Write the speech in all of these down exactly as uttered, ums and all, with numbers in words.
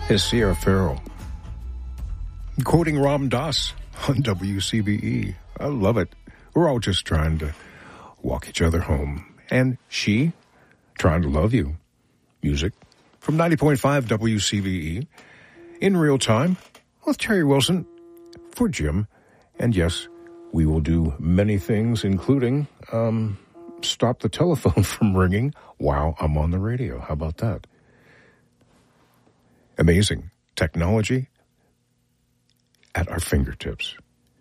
is Sierra Farrell, quoting Ram Dass on W C B E. I love it. We're all just trying to walk each other home. And she, trying to love you. Music from ninety point five W C B E in real time with Terry Wilson for Jim. And yes, we will do many things, including um, stop the telephone from ringing while I'm on the radio. How about that? Amazing technology at our fingertips.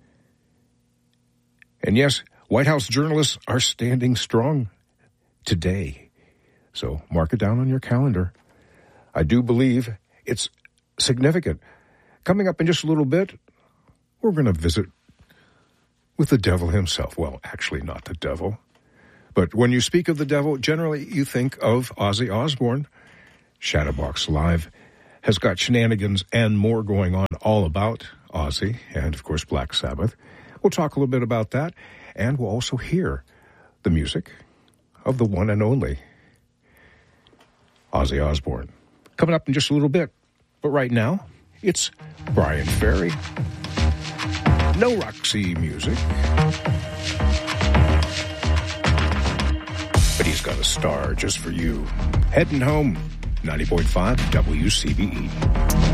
And yes, White House journalists are standing strong today. So mark it down on your calendar. I do believe it's significant. Coming up in just a little bit, we're going to visit with the devil himself. Well, actually not the devil. But when you speak of the devil, generally you think of Ozzy Osbourne. Shadowbox Live has got shenanigans and more going on all about Ozzy and, of course, Black Sabbath. We'll talk a little bit about that, and we'll also hear the music of the one and only Ozzy Osbourne. Coming up in just a little bit. But right now, it's Brian Ferry. No Roxy music. But he's got a star just for you. Heading home, ninety point five W C B E.